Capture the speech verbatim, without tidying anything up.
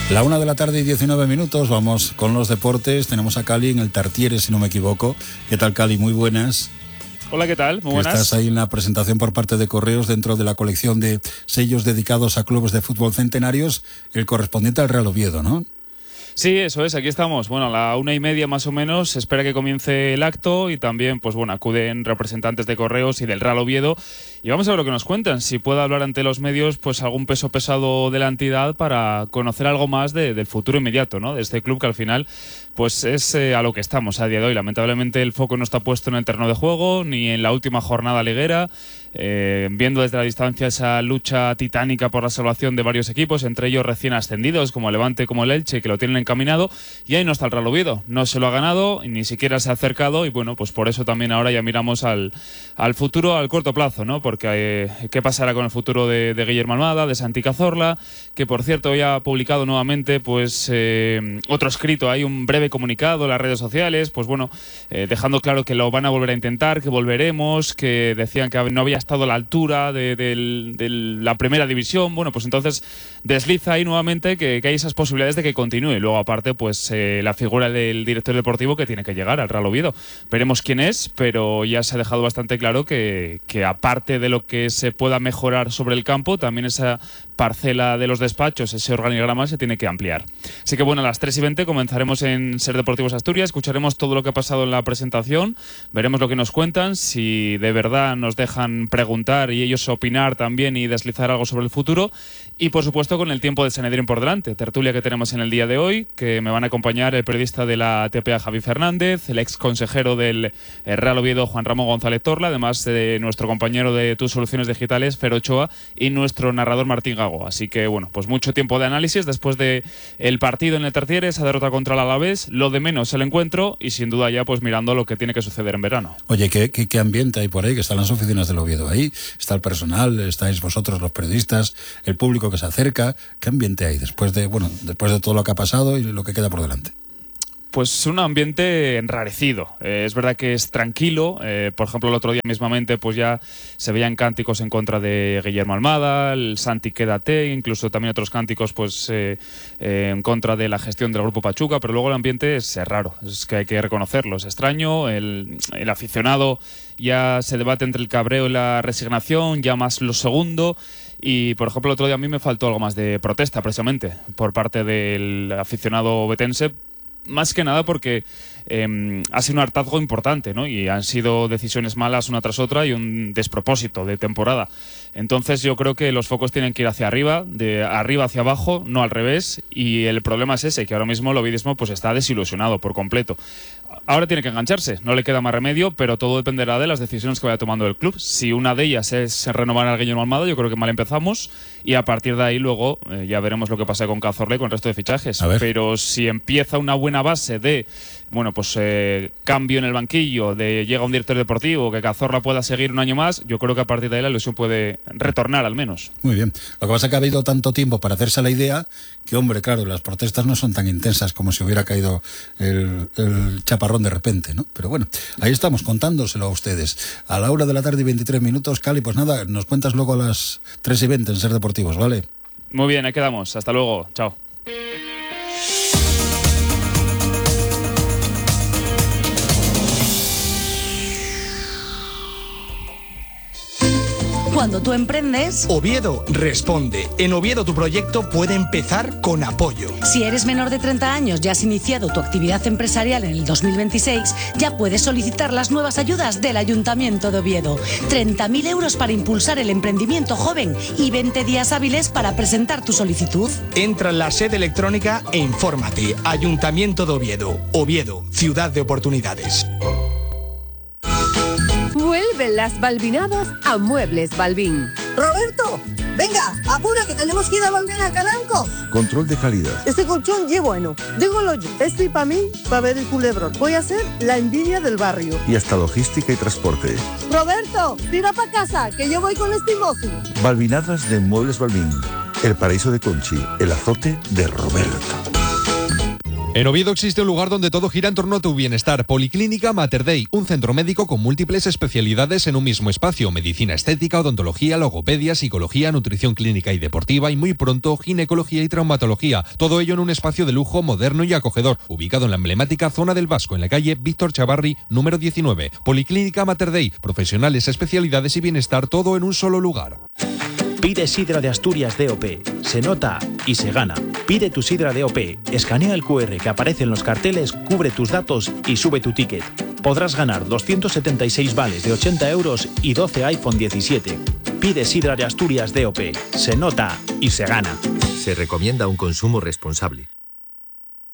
La una de la tarde y diecinueve minutos, vamos con los deportes. Tenemos a Cali en el Tartiere, si no me equivoco. ¿Qué tal, Cali? Muy buenas. Hola, ¿qué tal? Muy buenas. Estás ahí en la presentación por parte de Correos dentro de la colección de sellos dedicados a clubes de fútbol centenarios, el correspondiente al Real Oviedo, ¿no? Sí, eso es, aquí estamos. Bueno, a la una y media más o menos se espera que comience el acto y también, pues bueno, acuden representantes de Correos y del Real Oviedo y vamos a ver lo que nos cuentan. Si puede hablar ante los medios, pues algún peso pesado de la entidad para conocer algo más de, del futuro inmediato, ¿no? De este club que al final, pues es eh, a lo que estamos a día de hoy. Lamentablemente el foco no está puesto en el terreno de juego ni en la última jornada liguera. Eh, viendo desde la distancia esa lucha titánica por la salvación de varios equipos, entre ellos recién ascendidos como el Levante, como el Elche, que lo tienen encaminado, y ahí no está el Real Oviedo, no se lo ha ganado, ni siquiera se ha acercado, y bueno, pues por eso también ahora ya miramos al, al futuro, al corto plazo, ¿no? Porque eh, qué pasará con el futuro de, de Guillermo Almada, de Santi Cazorla, que por cierto hoy ha publicado nuevamente pues eh, otro escrito, hay un breve comunicado en las redes sociales, pues bueno, eh, dejando claro que lo van a volver a intentar, que volveremos, que decían que no había estado a la altura de, de, de la primera división. Bueno, pues entonces desliza ahí nuevamente que, que hay esas posibilidades de que continúe. Luego aparte pues eh, la figura del director deportivo que tiene que llegar al Real Oviedo. Veremos quién es, pero ya se ha dejado bastante claro que, que aparte de lo que se pueda mejorar sobre el campo, también esa parcela de los despachos, ese organigrama se tiene que ampliar. Así que bueno, a las tres y veinte comenzaremos en Ser Deportivos Asturias, escucharemos todo lo que ha pasado en la presentación, veremos lo que nos cuentan, si de verdad nos dejan preguntar y ellos opinar también y deslizar algo sobre el futuro, y por supuesto con el tiempo de Sanedrín por delante, tertulia que tenemos en el día de hoy, que me van a acompañar el periodista de la T P A Javi Fernández, el ex consejero del Real Oviedo Juan Ramón González Torla, además de nuestro compañero de Tus Soluciones Digitales Fer Ochoa y nuestro narrador Martín Gago. Así que bueno, pues mucho tiempo de análisis después de el partido en el Tartiere, esa derrota contra el Alavés, lo de menos el encuentro y sin duda ya pues mirando lo que tiene que suceder en verano. Oye, ¿qué, qué, qué ambiente hay por ahí? Que están las oficinas del Oviedo ahí, está el personal, estáis vosotros los periodistas, el público que se acerca. ¿Qué ambiente hay después de, bueno, después de todo lo que ha pasado y lo que queda por delante? Pues un ambiente enrarecido. Eh, es verdad que es tranquilo. Eh, por ejemplo, el otro día mismamente pues ya se veían cánticos en contra de Guillermo Almada, el Santi quédate, incluso también otros cánticos pues eh, eh, en contra de la gestión del Grupo Pachuca, pero luego el ambiente es raro, es que hay que reconocerlo, es extraño. El, el aficionado ya se debate entre el cabreo y la resignación, ya más lo segundo. Y, por ejemplo, el otro día a mí me faltó algo más de protesta, precisamente, por parte del aficionado ovetense, más que nada porque eh, ha sido un hartazgo importante, ¿no? Y han sido decisiones malas una tras otra y un despropósito de temporada. Entonces yo creo que los focos tienen que ir hacia arriba, de arriba hacia abajo, no al revés, y el problema es ese, que ahora mismo el ovidismo pues está desilusionado por completo. Ahora tiene que engancharse, no le queda más remedio, pero todo dependerá de las decisiones que vaya tomando el club. Si una de ellas es renovar a Guillermo Almada, yo creo que mal empezamos, y a partir de ahí luego eh, ya veremos lo que pasa con Cazorla y con el resto de fichajes. Pero si empieza una buena base de, bueno, pues eh, cambio en el banquillo, de llega un director deportivo, que Cazorla pueda seguir un año más, yo creo que a partir de ahí la ilusión puede retornar al menos. Muy bien. Lo que pasa es que ha habido tanto tiempo para hacerse la idea que, hombre, claro, las protestas no son tan intensas como si hubiera caído el, el chaparrón de repente, ¿no? Pero bueno, ahí estamos contándoselo a ustedes. A la hora de la tarde y veintitrés minutos, Cali, pues nada, nos cuentas luego a las tres y veinte en Ser Deportivos, ¿vale? Muy bien, ahí quedamos. Hasta luego. Chao. Cuando tú emprendes, Oviedo responde. En Oviedo tu proyecto puede empezar con apoyo. Si eres menor de treinta años y has iniciado tu actividad empresarial en el dos mil veintiséis, ya puedes solicitar las nuevas ayudas del Ayuntamiento de Oviedo. treinta mil euros para impulsar el emprendimiento joven y veinte días hábiles para presentar tu solicitud. Entra en la sede electrónica e infórmate. Ayuntamiento de Oviedo. Oviedo, ciudad de oportunidades. Vuelven las Balbinadas a Muebles Balbín. Roberto, venga, apura que tenemos que ir a volver a Calanco. Control de calidad. Este colchón ye bueno. Dígolo yo. Estoy para mí, para ver el culebrón. Voy a ser la envidia del barrio. Y hasta logística y transporte. Roberto, tira para casa, que yo voy con este mozo. Balbinadas de Muebles Balbín. El paraíso de Conchi, el azote de Roberto. En Oviedo existe un lugar donde todo gira en torno a tu bienestar. Policlínica Mater Dei, un centro médico con múltiples especialidades en un mismo espacio. Medicina estética, odontología, logopedia, psicología, nutrición clínica y deportiva y muy pronto ginecología y traumatología. Todo ello en un espacio de lujo, moderno y acogedor, ubicado en la emblemática zona del Vasco, en la calle Víctor Chavarri, número diecinueve. Policlínica Mater Dei, profesionales, especialidades y bienestar, todo en un solo lugar. Pide sidra de Asturias D O P. Se nota y se gana. Pide tu sidra D O P. Escanea el cu erre que aparece en los carteles, cubre tus datos y sube tu ticket. Podrás ganar doscientos setenta y seis vales de ochenta euros y doce iPhone diecisiete. Pide sidra de Asturias D O P. Se nota y se gana. Se recomienda un consumo responsable.